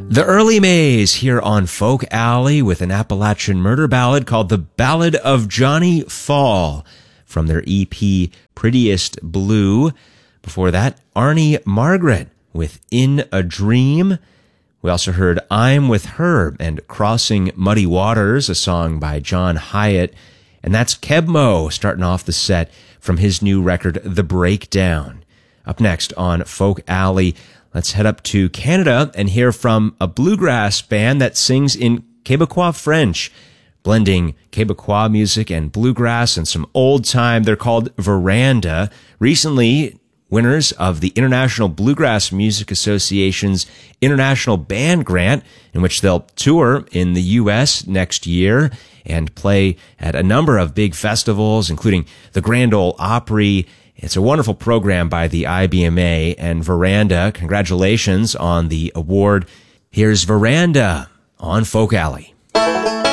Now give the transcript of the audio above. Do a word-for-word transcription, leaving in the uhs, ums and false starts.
The Early Mays here on Folk Alley with an Appalachian murder ballad called The Ballad of Johnny Fall from their E P Prettiest Blue. Before that, Arnie Margaret with In a Dream. We also heard I'm With Her and Crossing Muddy Waters, a song by John Hyatt. And that's Kebmo starting off the set from his new record, The Breakdown. Up next on Folk Alley, let's head up to Canada and hear from a bluegrass band that sings in Quebecois French, blending Quebecois music and bluegrass and some old time. They're called Veranda. Recently, winners of the International Bluegrass Music Association's International Band Grant, in which they'll tour in the U S next year and play at a number of big festivals, including the Grand Ole Opry. It's a wonderful program by the I B M A, and Veranda, congratulations on the award. Here's Veranda on Folk Alley.